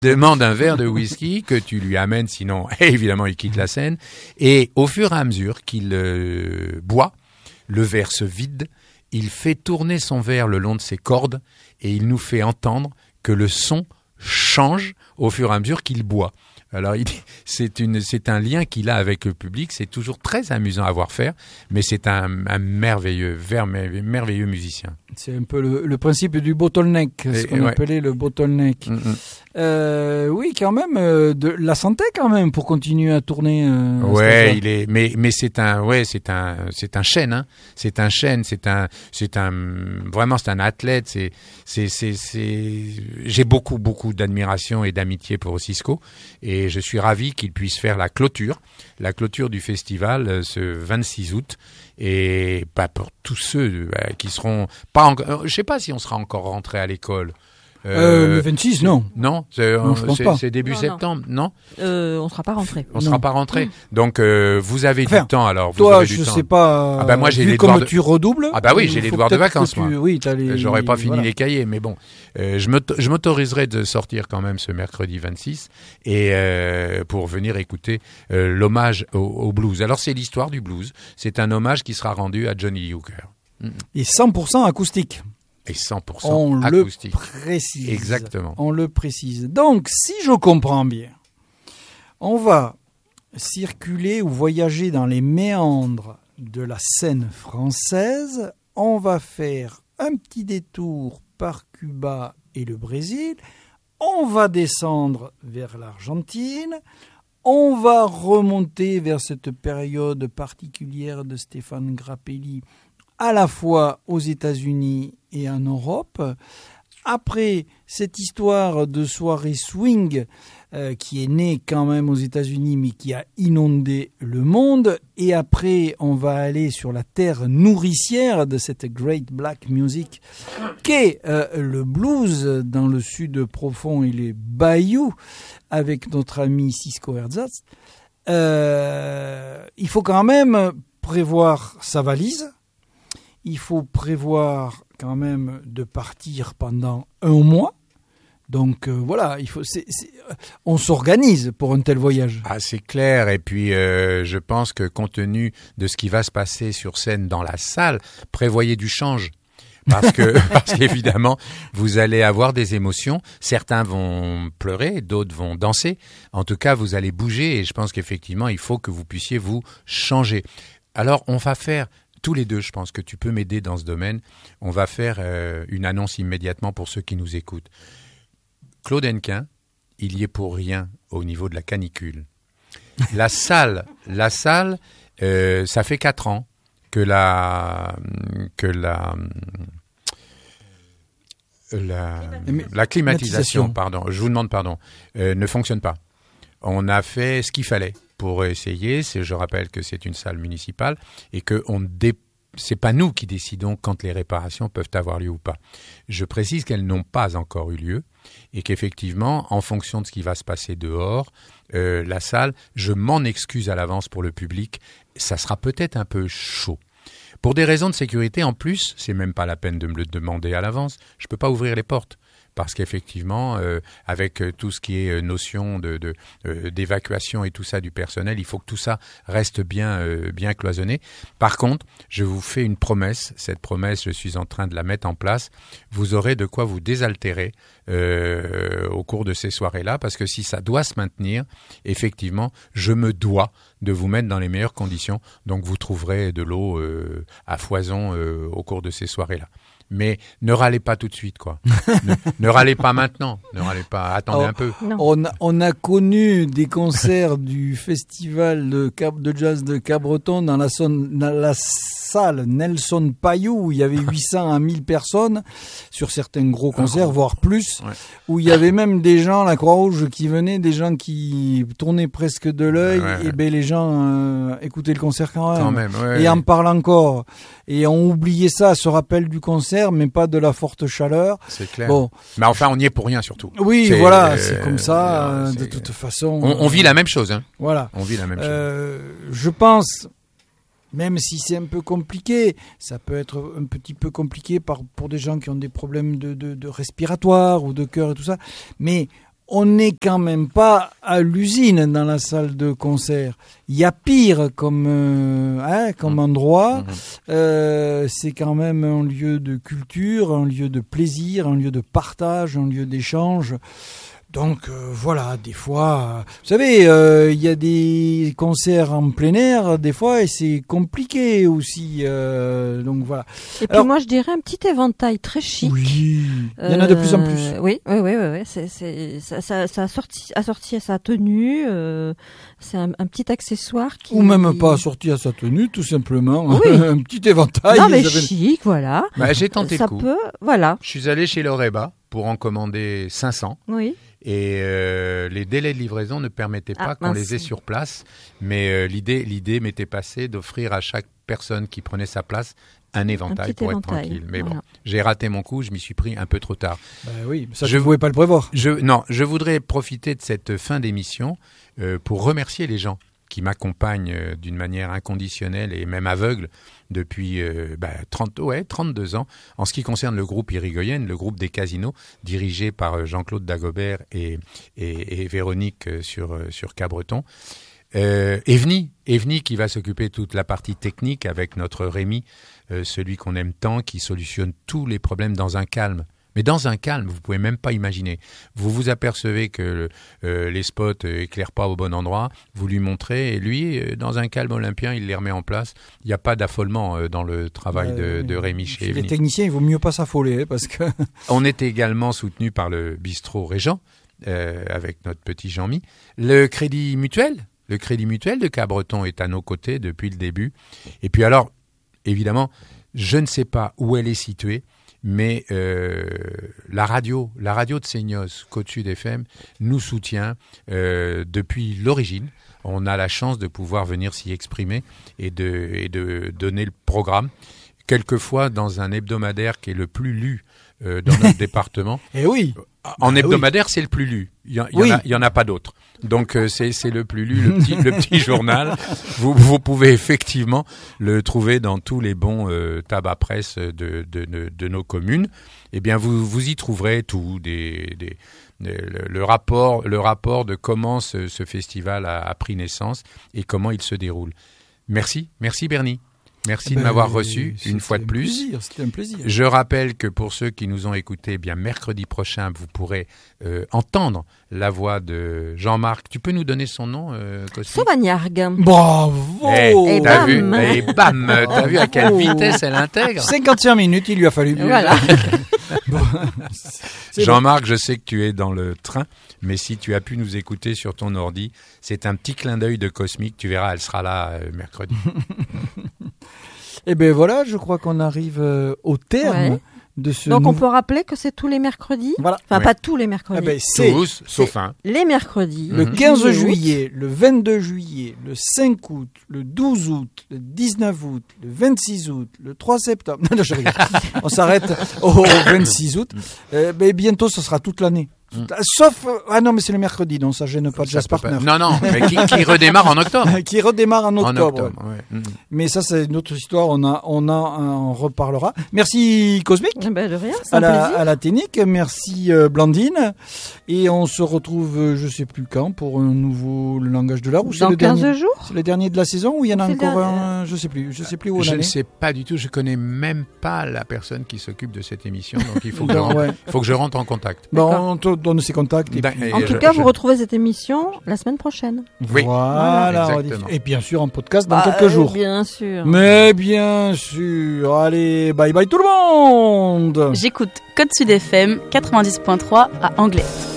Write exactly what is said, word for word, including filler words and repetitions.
demande un verre de whisky que tu lui amènes, sinon évidemment il quitte la scène. Et au fur et à mesure qu'il euh, boit, le verre se vide, il fait tourner son verre le long de ses cordes et il nous fait entendre que le son change au fur et à mesure qu'il boit. Alors, il, c'est, une, c'est un lien qu'il a avec le public. C'est toujours très amusant à voir faire, mais c'est un, un merveilleux, merveilleux, merveilleux musicien. C'est un peu le, le principe du bottleneck, ce Et, qu'on ouais. appelait le bottleneck. Mm-hmm. Euh, oui, quand même, euh, de la santé quand même pour continuer à tourner. Euh, ouais, il est, mais mais c'est un, ouais, c'est un, c'est un chêne, hein. C'est un chêne, c'est un, c'est un, vraiment, c'est un athlète. C'est, c'est, c'est, c'est. J'ai beaucoup, beaucoup d'admiration et d'amitié pour Cisco, et je suis ravi qu'il puisse faire la clôture, la clôture du festival ce vingt-six août. Et pas pour tous ceux euh, qui seront pas encore. Je sais pas si on sera encore rentré à l'école. Euh, euh, le vingt-six, non. Non, c'est, non, je pense c'est, pas. c'est début non, septembre, non, non euh, On ne sera pas rentré. On ne sera pas rentré. Mmh. Donc, euh, vous avez enfin, du temps, alors. Vous toi, avez je du sais temps. pas. Ah bah moi, j'ai vu les comme de... tu redoubles. Ah bah oui, j'ai les devoirs de vacances, tu... moi. Oui, t'as les... J'aurais pas fini voilà. les cahiers, mais bon. Euh, je, je m'autoriserai de sortir quand même ce mercredi vingt-six et euh, pour venir écouter euh, l'hommage au, au blues. Alors, c'est l'histoire du blues. C'est un hommage qui sera rendu à Johnny Lee Hooker. Mmh. Et cent pour cent acoustique. Et cent pour cent on acoustique. On le précise. Exactement. On le précise. Donc, si je comprends bien, on va circuler ou voyager dans les méandres de la scène française. On va faire un petit détour par Cuba et le Brésil. On va descendre vers l'Argentine. On va remonter vers cette période particulière de Stéphane Grappelli, à la fois aux États-Unis et en Europe. Après cette histoire de soirée swing euh, qui est née quand même aux États-Unis mais qui a inondé le monde, et après on va aller sur la terre nourricière de cette great black music qu'est euh, le blues dans le sud profond et les bayous avec notre ami Cisco Herzatz. Euh, il faut quand même prévoir sa valise. Il faut prévoir quand même de partir pendant un mois. Donc euh, voilà, il faut, c'est, c'est, on s'organise pour un tel voyage. Ah, c'est clair. Et puis, euh, je pense que compte tenu de ce qui va se passer sur scène dans la salle, prévoyez du change. Parce que, parce qu'évidemment, vous allez avoir des émotions. Certains vont pleurer, d'autres vont danser. En tout cas, vous allez bouger. Et je pense qu'effectivement, il faut que vous puissiez vous changer. Alors, on va faire... Tous les deux, je pense que tu peux m'aider dans ce domaine. On va faire euh, une annonce immédiatement pour ceux qui nous écoutent. Claude Hennequin, il y est pour rien au niveau de la canicule. La salle, la salle, euh, ça fait quatre ans que la que la la, la climatisation, pardon, je vous demande pardon, euh, ne fonctionne pas. On a fait ce qu'il fallait pour essayer. C'est, je rappelle que c'est une salle municipale et que on dé... c'est pas nous qui décidons quand les réparations peuvent avoir lieu ou pas. Je précise qu'elles n'ont pas encore eu lieu et qu'effectivement, en fonction de ce qui va se passer dehors, euh, la salle, je m'en excuse à l'avance pour le public, ça sera peut-être un peu chaud. Pour des raisons de sécurité, en plus, c'est même pas la peine de me le demander à l'avance, je peux pas ouvrir les portes. Parce qu'effectivement, euh, avec tout ce qui est notion de, de, euh, d'évacuation et tout ça du personnel, il faut que tout ça reste bien, euh, bien cloisonné. Par contre, je vous fais une promesse. Cette promesse, je suis en train de la mettre en place. Vous aurez de quoi vous désaltérer euh, au cours de ces soirées-là, parce que si ça doit se maintenir, effectivement, je me dois de vous mettre dans les meilleures conditions. Donc, vous trouverez de l'eau euh, à foison euh, au cours de ces soirées-là. Mais ne râlez pas tout de suite, quoi. ne, ne râlez pas maintenant. Ne râlez pas. Attendez oh, un peu. On a, on a connu des concerts du festival de, Cap, de jazz de Cabreton dans la, son, dans la salle Nelson Payou où il y avait huit cents à mille personnes sur certains gros concerts, oh, voire plus, ouais. Où il y avait même des gens, la Croix-Rouge qui venaient, des gens qui tournaient presque de l'œil, ouais, ouais. Et ben les gens euh, écoutaient le concert quand même. Quand même ouais, et ouais. En parlent encore. Et on oubliait ça, se rappelle du concert, mais pas de la forte chaleur. C'est clair. Bon. Mais enfin, on y est pour rien surtout. Oui, c'est, voilà, euh, c'est comme ça, euh, de c'est... toute façon. On, on vit la même chose, hein. Voilà. On vit la même euh, chose. Je pense, même si c'est un peu compliqué, ça peut être un petit peu compliqué par, pour des gens qui ont des problèmes de, de, de respiratoire ou de cœur et tout ça, mais on n'est quand même pas à l'usine dans la salle de concert. Il y a pire comme, euh, hein, comme mmh. endroit. Mmh. Euh, c'est quand même un lieu de culture, un lieu de plaisir, un lieu de partage, un lieu d'échange. Donc euh, voilà, des fois, euh, vous savez, il euh, y a des concerts en plein air, des fois, et c'est compliqué aussi. Euh, donc voilà. Et Alors, puis moi, je dirais un petit éventail très chic. Oui, il y en a de plus en plus. Euh, oui, oui, oui, oui, oui. C'est, c'est, ça, ça, ça a sorti, assorti à sa tenue. Euh, c'est un, un petit accessoire qui. Ou même pas assorti à sa tenue, tout simplement. Oui. Un petit éventail. Non mais avaient... chic, voilà. Bah, j'ai tenté ça le coup. Peut, voilà. Je suis allé chez Loreba pour en commander cinq cents. Oui. Et euh, les délais de livraison ne permettaient pas ah, qu'on mince. les ait sur place. Mais euh, l'idée, l'idée m'était passée d'offrir à chaque personne qui prenait sa place un éventail un pour éventail. être tranquille. Mais voilà. bon, j'ai raté mon coup, je m'y suis pris un peu trop tard. Bah oui, ça je ne pouvais pas le prévoir. Je, non, je voudrais profiter de cette fin d'émission euh, pour remercier les gens qui m'accompagnent euh, d'une manière inconditionnelle et même aveugle depuis euh, bah, trente, ouais, trente-deux ans. En ce qui concerne le groupe Irigoyen, le groupe des casinos, dirigé par Jean-Claude Dagobert et, et, et Véronique euh, sur, euh, sur Cabreton. Euh, Evni, Evni qui va s'occuper de toute la partie technique avec notre Rémi, euh, celui qu'on aime tant, qui solutionne tous les problèmes dans un calme. Mais dans un calme, vous pouvez même pas imaginer. Vous vous apercevez que euh, les spots euh, éclairent pas au bon endroit, vous lui montrez, et lui, euh, dans un calme olympien, il les remet en place. Il n'y a pas d'affolement euh, dans le travail euh, de, de Rémi chez Evni. Les techniciens, il vaut mieux pas s'affoler, hein, parce que... On est également soutenu par le bistrot Régent, euh, avec notre petit Jean-Mi. Le Crédit Mutuel, le Crédit Mutuel de Cabreton est à nos côtés depuis le début. Et puis alors, évidemment, je ne sais pas où elle est située, mais euh, la radio, la radio de Seignos, Côte-Sud F M, nous soutient euh, depuis l'origine. On a la chance de pouvoir venir s'y exprimer et de, et de donner le programme, quelquefois dans un hebdomadaire qui est le plus lu euh, dans notre département. Et oui. En ah, hebdomadaire, oui. c'est le plus lu. Il y, y, oui. y en a pas d'autres. Donc euh, c'est, c'est le plus lu, le petit, le petit journal. Vous, vous pouvez effectivement le trouver dans tous les bons euh, tabac presse de, de, de, de nos communes. Eh bien, vous, vous y trouverez tout, des, des, des, le, le rapport, le rapport de comment ce, ce festival a, a pris naissance et comment il se déroule. Merci, merci Bernie. Merci eh ben, de m'avoir reçu une fois de plus. Plaisir, c'était un plaisir. Je rappelle que pour ceux qui nous ont écoutés, eh bien mercredi prochain, vous pourrez euh, entendre la voix de Jean-Marc. Tu peux nous donner son nom, euh, Sauvagnargues. Bravo. Et, et t'as bam. vu, et bam, t'as vu à quelle vitesse elle intègre. cinquante-cinq minutes, il lui a fallu. Voilà. Bon. Jean-Marc, je sais que tu es dans le train, mais si tu as pu nous écouter sur ton ordi, c'est un petit clin d'œil de Cosmique. Tu verras, elle sera là euh, mercredi. Et bien voilà, je crois qu'on arrive euh, au terme ouais. de ce... Donc nouveau... on peut rappeler que c'est tous les mercredis. Voilà. Enfin, oui. pas tous les mercredis. Eh ben, c'est, tous, sauf un. Les mercredis. Le quinze juillet, le vingt-deux juillet, le cinq août, le douze août, le dix-neuf août, le vingt-six août, le trois septembre. Non, non, je rigole. On s'arrête au vingt-six août. Euh, ben, bientôt, ce sera toute l'année. Mm. Sauf, ah non, mais c'est le mercredi, donc ça gêne pas de Jazz Partner. Non, non, mais qui, qui redémarre en octobre. Qui redémarre en octobre. En octobre, ouais. Mm. Mais ça, c'est une autre histoire, on a, on a, on reparlera. Merci Cosmique. Ben de rien, c'est à un la, plaisir. à la technique, merci euh, Blandine. Et on se retrouve, euh, je sais plus quand, pour un nouveau langage de l'art. Ou c'est Dans le quinze dernier, jours. C'est le dernier de la saison ou il y en a c'est encore le... un, je sais plus, je sais plus où on Je en ne est. sais pas du tout, je connais même pas la personne qui s'occupe de cette émission, donc il faut que, non, je, rentre, ouais. faut que je rentre en contact. Bon, on te donne ses contacts. Et Ben, puis... et En je, tout cas, je... vous retrouvez cette émission la semaine prochaine. Oui. Voilà. Exactement. Et bien sûr en podcast dans Bah, quelques euh, jours. Bien sûr. Mais bien sûr. Allez, bye bye tout le monde. J'écoute Côte Sud F M quatre-vingt-dix point trois à Anglet.